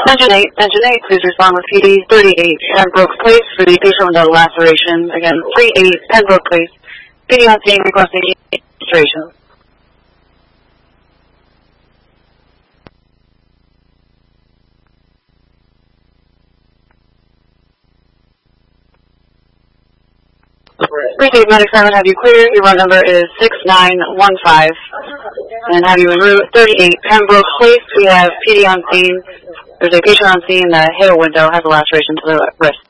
Engine 8, please respond with PD 38 Pembroke Place for the patient window laceration. Again, 38 Pembroke Place. PD on scene requesting registration. Precinct Medic 7, have you cleared? Your run number is 6915. And have you en route 38 Pembroke Place. We have PD on scene. There's a patient on scene. The hair window has a laceration to the wrist.